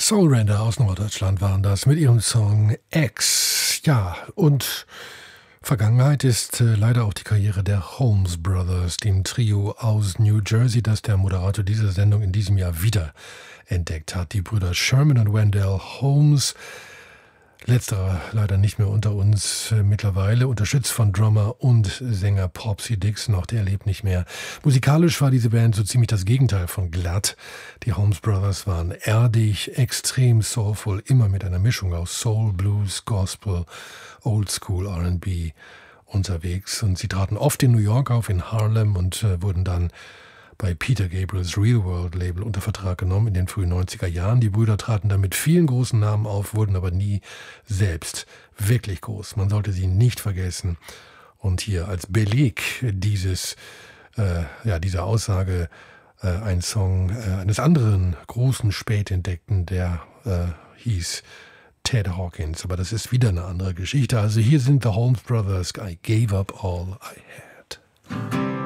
Soulrender aus Norddeutschland waren das mit ihrem Song X. Ja, und Vergangenheit ist leider auch die Karriere der Holmes Brothers, dem Trio aus New Jersey, das der Moderator dieser Sendung in diesem Jahr wieder entdeckt hat. Die Brüder Sherman und Wendell Holmes, letzterer leider nicht mehr unter uns mittlerweile, unterstützt von Drummer und Sänger Popsy Dixon, auch der lebt nicht mehr. Musikalisch war diese Band so ziemlich das Gegenteil von glatt. Die Holmes Brothers waren erdig, extrem soulful, immer mit einer Mischung aus Soul, Blues, Gospel, Oldschool, R&B unterwegs. Und sie traten oft in New York auf, in Harlem und wurden dann bei Peter Gabriels Real World Label unter Vertrag genommen in den frühen 90er Jahren. Die Brüder traten dann mit vielen großen Namen auf, wurden aber nie selbst wirklich groß. Man sollte sie nicht vergessen. Und hier als Beleg dieser Aussage ein Song eines anderen großen Spätentdeckten, der hieß Ted Hawkins. Aber das ist wieder eine andere Geschichte. Also hier sind The Holmes Brothers, I Gave Up All I Had.